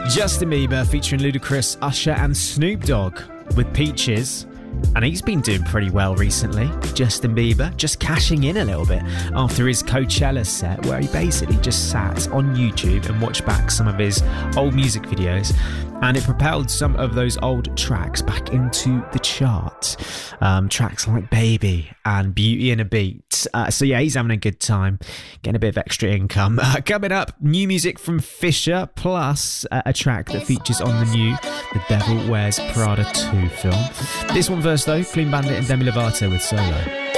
Justin Bieber featuring Ludacris, Usher and Snoop Dogg with Peaches. And he's been doing pretty well recently. Justin Bieber just cashing in a little bit after his Coachella set, where he basically just sat on YouTube and watched back some of his old music videos, and it propelled some of those old tracks back into the chart. Tracks like Baby and Beauty and a Beat. So yeah, he's having a good time, getting a bit of extra income. Coming up, new music from Fisher, plus a track that features on the new The Devil Wears Prada 2 film. This one first though, Clean Bandit and Demi Lovato with Solo.